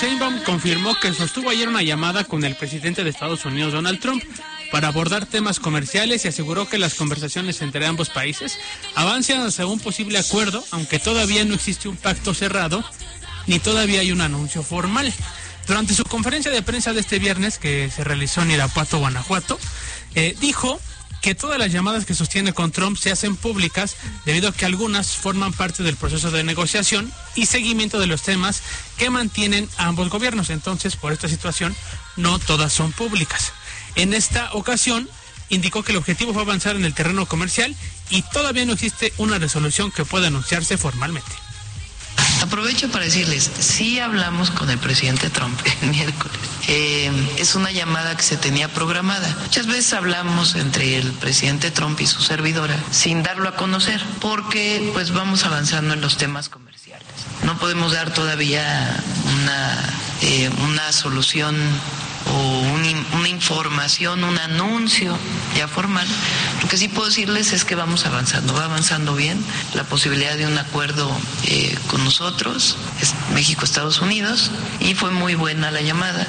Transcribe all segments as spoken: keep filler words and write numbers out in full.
Sheinbaum confirmó que sostuvo ayer una llamada con el presidente de Estados Unidos, Donald Trump, para abordar temas comerciales y aseguró que las conversaciones entre ambos países avanzan hacia un posible acuerdo, aunque todavía no existe un pacto cerrado ni todavía hay un anuncio formal. Durante su conferencia de prensa de este viernes, que se realizó en Irapuato, Guanajuato, eh, dijo que todas las llamadas que sostiene con Trump se hacen públicas debido a que algunas forman parte del proceso de negociación y seguimiento de los temas que mantienen ambos gobiernos. Entonces, por esta situación, no todas son públicas. En esta ocasión, indicó que el objetivo fue avanzar en el terreno comercial y todavía no existe una resolución que pueda anunciarse formalmente. Aprovecho para decirles, sí hablamos con el presidente Trump el miércoles. Eh, es una llamada que se tenía programada. Muchas veces hablamos entre el presidente Trump y su servidora sin darlo a conocer, porque pues vamos avanzando en los temas comerciales. No podemos dar todavía una, eh, una solución o un, una información, un anuncio ya formal. Lo que sí puedo decirles es que vamos avanzando, va avanzando bien la posibilidad de un acuerdo eh, con nosotros, es México, Estados Unidos, y fue muy buena la llamada.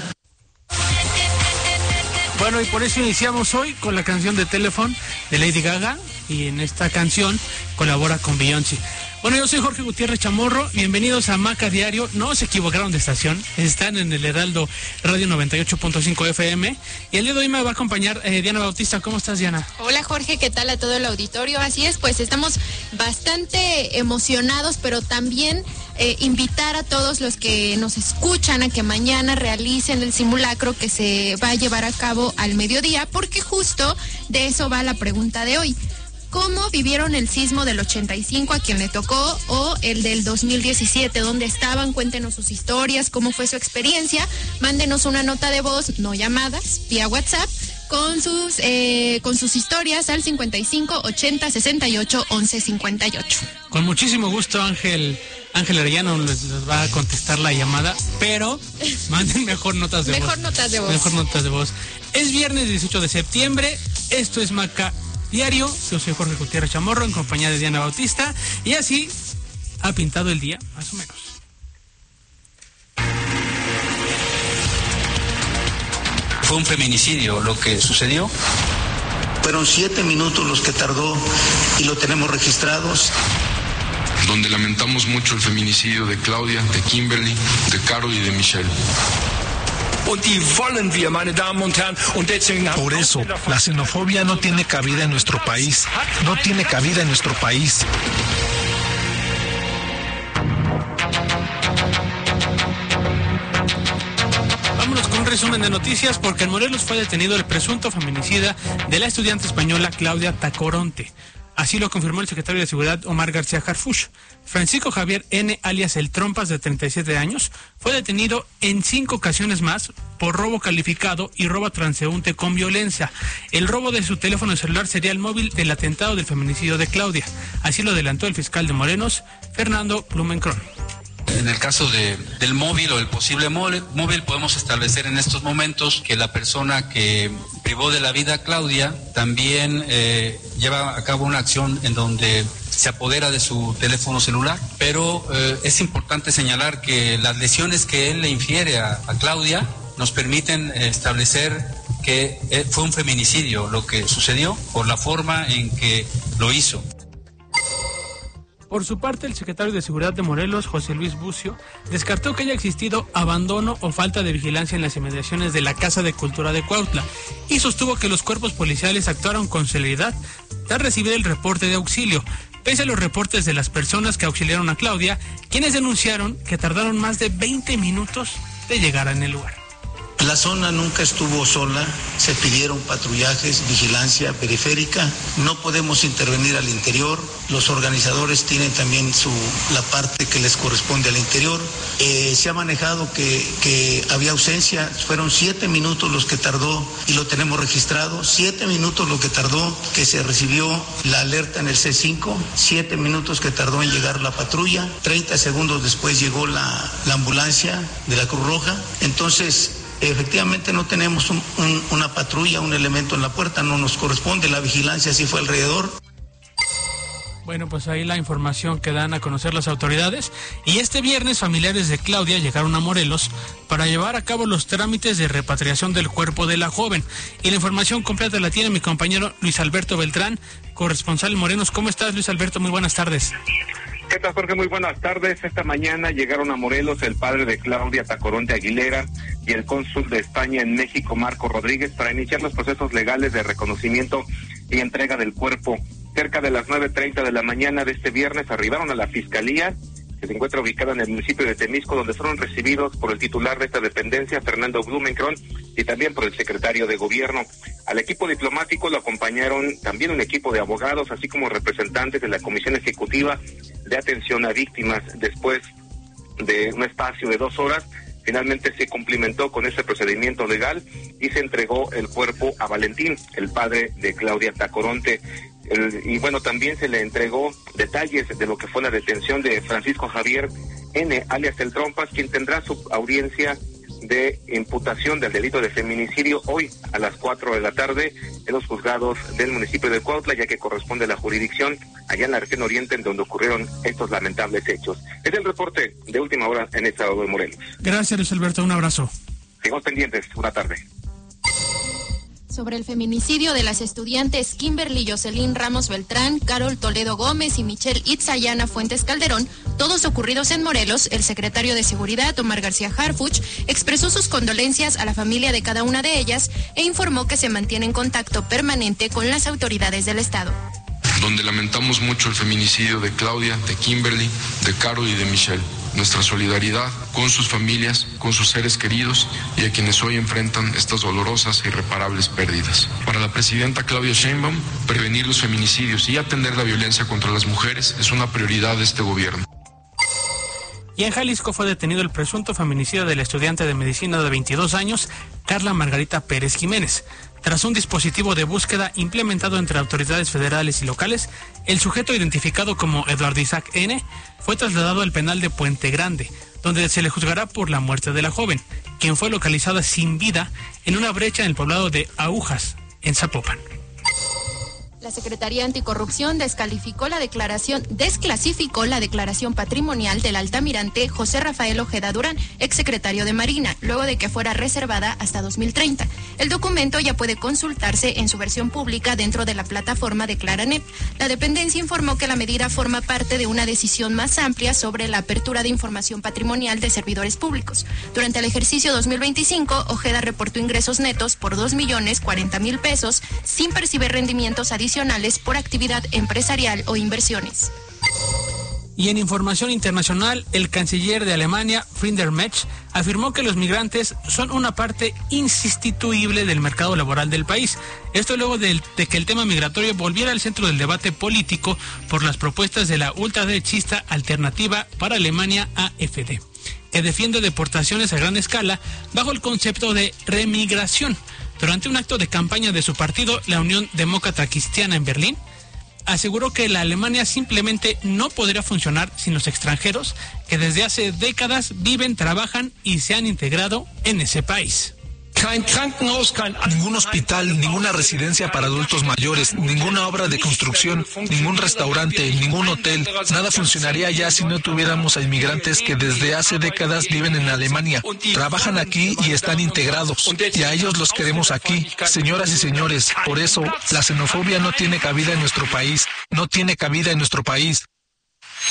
Bueno, y por eso iniciamos hoy con la canción de Telephone de Lady Gaga, y en esta canción colabora con Beyoncé. Bueno, yo soy Jorge Gutiérrez Chamorro, bienvenidos a Maca Diario. No se equivocaron de estación, están en el Heraldo Radio noventa y ocho punto cinco F M, y el día de hoy me va a acompañar eh, Diana Bautista. ¿Cómo estás, Diana? Hola, Jorge, ¿qué tal a todo el auditorio? Así es, pues estamos bastante emocionados, pero también eh, invitar a todos los que nos escuchan a que mañana realicen el simulacro que se va a llevar a cabo al mediodía, porque justo de eso va la pregunta de hoy. ¿Cómo vivieron el sismo del ochenta y cinco a quien le tocó o el del dos mil diecisiete? ¿Dónde estaban? Cuéntenos sus historias, cómo fue su experiencia. Mándenos una nota de voz, no llamadas, vía WhatsApp, con sus eh, con sus historias al cincuenta y cinco, ochenta, sesenta y ocho, once, cincuenta y ocho. Con muchísimo gusto, Ángel Ángel Arellano les, les va a contestar la llamada, pero manden mejor notas de mejor voz. Mejor notas de voz. Mejor notas de voz. Es viernes dieciocho de septiembre, esto es Maca Diario, yo soy Jorge Gutiérrez Chamorro en compañía de Diana Bautista, y así ha pintado el día, más o menos. Fue un feminicidio lo que sucedió. Fueron siete minutos los que tardó y lo tenemos registrados. Donde lamentamos mucho el feminicidio de Claudia, de Kimberly, de Caro y de Michelle. Por eso, la xenofobia no tiene cabida en nuestro país. No tiene cabida en nuestro país. Vámonos con un resumen de noticias, porque en Morelos fue detenido el presunto feminicida de la estudiante española Claudia Tacoronte. Así lo confirmó el secretario de Seguridad Omar García Harfuch. Francisco Javier N., alias El Trompas, de treinta y siete años, fue detenido en cinco ocasiones más por robo calificado y robo a transeúnte con violencia. El robo de su teléfono celular sería el móvil del atentado del feminicidio de Claudia. Así lo adelantó el fiscal de Morelos, Fernando Blumenkron. En el caso de, del móvil o el posible móvil, podemos establecer en estos momentos que la persona que privó de la vida a Claudia también eh, lleva a cabo una acción en donde se apodera de su teléfono celular, pero eh, es importante señalar que las lesiones que él le infiere a, a Claudia nos permiten establecer que eh, fue un feminicidio lo que sucedió por la forma en que lo hizo. Por su parte, el secretario de Seguridad de Morelos, José Luis Bucio, descartó que haya existido abandono o falta de vigilancia en las inmediaciones de la Casa de Cultura de Cuautla y sostuvo que los cuerpos policiales actuaron con celeridad tras recibir el reporte de auxilio, pese a los reportes de las personas que auxiliaron a Claudia, quienes denunciaron que tardaron más de veinte minutos de llegar en el lugar. La zona nunca estuvo sola, se pidieron patrullajes, vigilancia periférica, no podemos intervenir al interior, los organizadores tienen también su, la parte que les corresponde al interior. Eh, se ha manejado que, que había ausencia, fueron siete minutos los que tardó y lo tenemos registrado, siete minutos lo que tardó que se recibió la alerta en el C cinco, siete minutos que tardó en llegar la patrulla, treinta segundos después llegó la, la ambulancia de la Cruz Roja, entonces efectivamente no tenemos un, un, una patrulla, un elemento en la puerta, no nos corresponde, la vigilancia sí fue alrededor. Bueno, pues ahí la información que dan a conocer las autoridades. Y este viernes familiares de Claudia llegaron a Morelos para llevar a cabo los trámites de repatriación del cuerpo de la joven. Y la información completa la tiene mi compañero Luis Alberto Beltrán, corresponsal en Morelos. ¿Cómo estás, Luis Alberto? Muy buenas tardes. ¿Qué tal, Jorge? Muy buenas tardes. Esta mañana llegaron a Morelos el padre de Claudia Tacoronte Aguilera y el cónsul de España en México, Marco Rodríguez, para iniciar los procesos legales de reconocimiento y entrega del cuerpo. Cerca de las nueve treinta de la mañana de este viernes arribaron a la Fiscalía, que se encuentra ubicada en el municipio de Temisco, donde fueron recibidos por el titular de esta dependencia, Fernando Blumenkron, y también por el secretario de Gobierno. Al equipo diplomático lo acompañaron también un equipo de abogados, así como representantes de la Comisión Ejecutiva de Atención a Víctimas. Después de un espacio de dos horas, finalmente se cumplimentó con ese procedimiento legal y se entregó el cuerpo a Valentín, el padre de Claudia Tacoronte. El, y bueno, también se le entregó detalles de lo que fue la detención de Francisco Javier N., alias El Trompas, quien tendrá su audiencia de imputación del delito de feminicidio hoy a las cuatro de la tarde en los juzgados del municipio de Cuautla, ya que corresponde a la jurisdicción allá en la región oriente, en donde ocurrieron estos lamentables hechos. Es el reporte de última hora en el estado de Morelos. Gracias, Luis Alberto. Un abrazo. Sigamos pendientes. Buena tarde. Sobre el feminicidio de las estudiantes Kimberly Jocelyn Ramos Beltrán, Carol Toledo Gómez y Michelle Itzayana Fuentes Calderón, todos ocurridos en Morelos, el secretario de Seguridad, Omar García Harfuch, expresó sus condolencias a la familia de cada una de ellas e informó que se mantiene en contacto permanente con las autoridades del Estado. Donde lamentamos mucho el feminicidio de Claudia, de Kimberly, de Carol y de Michelle. Nuestra solidaridad con sus familias, con sus seres queridos y a quienes hoy enfrentan estas dolorosas e irreparables pérdidas. Para la presidenta Claudia Sheinbaum, prevenir los feminicidios y atender la violencia contra las mujeres es una prioridad de este gobierno. Y en Jalisco fue detenido el presunto feminicidio de la estudiante de medicina de veintidós años, Carla Margarita Pérez Jiménez. Tras un dispositivo de búsqueda implementado entre autoridades federales y locales, el sujeto identificado como Eduardo Isaac N. fue trasladado al penal de Puente Grande, donde se le juzgará por la muerte de la joven, quien fue localizada sin vida en una brecha en el poblado de Agujas, en Zapopan. La Secretaría Anticorrupción descalificó la declaración, desclasificó la declaración patrimonial del altamirante José Rafael Ojeda Durán, exsecretario de Marina, luego de que fuera reservada hasta dos mil treinta. El documento ya puede consultarse en su versión pública dentro de la plataforma de Claranet. La dependencia informó que la medida forma parte de una decisión más amplia sobre la apertura de información patrimonial de servidores públicos. Durante el ejercicio dos mil veinticinco, Ojeda reportó ingresos netos por dos millones cuarenta mil pesos sin percibir rendimientos adicionales por actividad empresarial o inversiones. Y en información internacional, el canciller de Alemania, Friedrich Merz, afirmó que los migrantes son una parte insustituible del mercado laboral del país. Esto luego de, de que el tema migratorio volviera al centro del debate político por las propuestas de la ultraderechista Alternativa para Alemania A F D, que defiende deportaciones a gran escala bajo el concepto de remigración. Durante un acto de campaña de su partido, la Unión Demócrata Cristiana en Berlín, aseguró que la Alemania simplemente no podría funcionar sin los extranjeros que desde hace décadas viven, trabajan y se han integrado en ese país. Ningún hospital, ninguna residencia para adultos mayores, ninguna obra de construcción, ningún restaurante, ningún hotel, nada funcionaría ya si no tuviéramos a inmigrantes que desde hace décadas viven en Alemania, trabajan aquí y están integrados, y a ellos los queremos aquí. Señoras y señores, por eso la xenofobia no tiene cabida en nuestro país, no tiene cabida en nuestro país.